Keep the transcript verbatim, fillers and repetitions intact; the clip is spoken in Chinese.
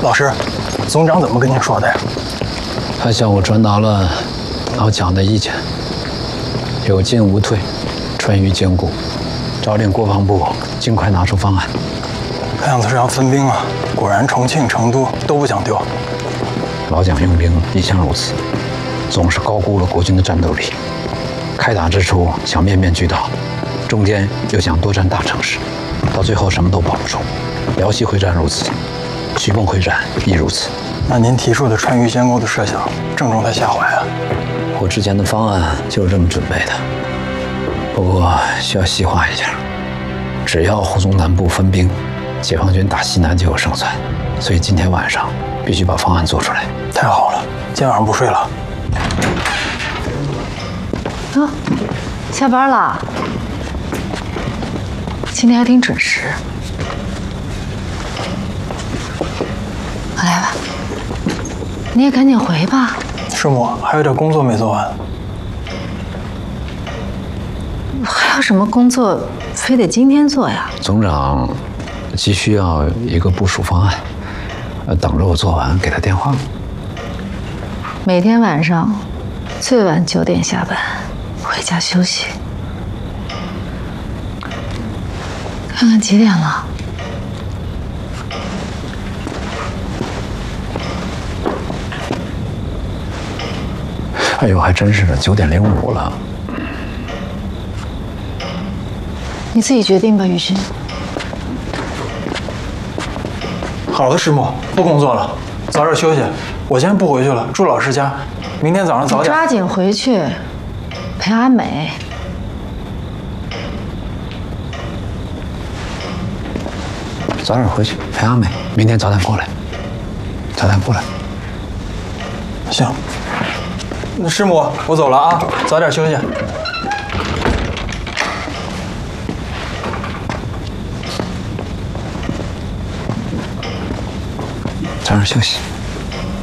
老师，总长怎么跟您说的呀？ 他向我传达了老蒋的意见，有进无退，川渝坚固，诏令国防部尽快拿出方案。 看样子是要分兵啊！果然，重庆、成都都不想丢。 老蒋用兵一向如此，总是高估了国军的战斗力。开打之初想面面俱到，中间又想多占大城市，到最后什么都保不住。辽西会战如此，徐蚌会战亦如此。 那您提出的川渝建构的设想正中他下怀啊！ 我之前的方案就是这么准备的，不过需要细化一下。只要沪中南部分兵，解放军打西南就有胜算。所以今天晚上必须把方案做出来。 太好了，今天晚上不睡了。 啊，下班了。今天还挺准时。来吧，你也赶紧回吧。 师母，还有点工作没做完。 还有什么工作非得今天做呀？ 总长急需要一个部署方案，呃，等着我做完给他电话。 每天晚上最晚九点下班，回家休息。看看几点了？ 哎呦，还真是的，九点零五了。 你自己决定吧，雨欣。 好的，师母，不工作了，早点休息。我先不回去了，住老师家。明天早上早点。 抓紧回去陪阿美。 早点回去陪阿美，明天早点过来。早点过来。 行。那师母，我走了啊，早点休息。 早点休息。